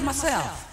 myself.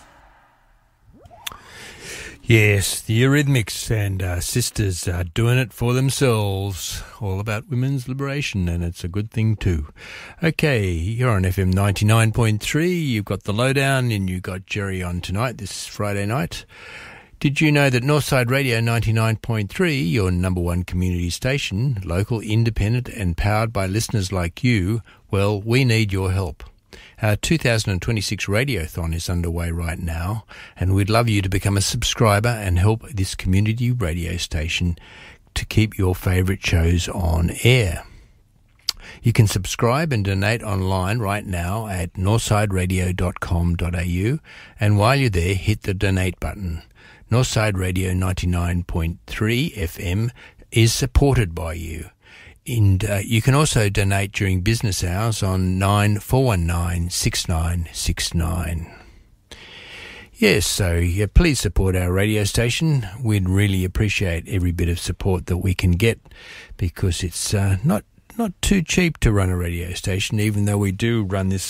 Yes, the Eurythmics and sisters are doing it for themselves. All about women's liberation, and it's a good thing too. Okay, you're on FM 99.3. You've got the lowdown, and you've got Jerry on tonight, this Friday night. Did you know that Northside Radio 99.3, your number one community station, local, independent, and powered by listeners like you, well, we need your help. Our 2026 Radiothon is underway right now, and we'd love you to become a subscriber and help this community radio station to keep your favourite shows on air. You can subscribe and donate online right now at northsideradio.com.au, and while you're there, hit the donate button. Northside Radio 99.3 FM is supported by you. And you can also donate during business hours on 94196969. Yes, so please support our radio station. We'd really appreciate every bit of support that we can get, because it's not too cheap to run a radio station, even though we do run this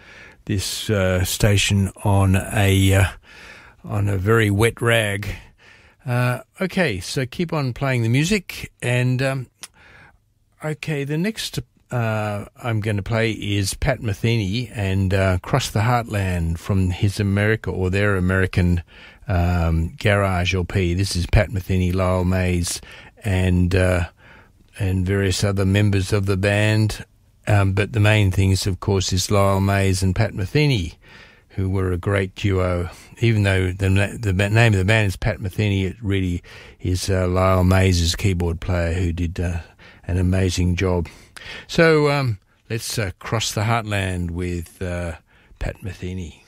station on a very wet rag. Okay, so keep on playing the music, and okay, the next I'm going to play is Pat Metheny and Cross the Heartland from their American Garage LP. This is Pat Metheny, Lyle Mays, and various other members of the band. But the main things, of course, is Lyle Mays and Pat Metheny, who were a great duo. Even though the name of the band is Pat Metheny, it really is Lyle Mays' keyboard player who did an amazing job. So let's cross the heartland with Pat Metheny.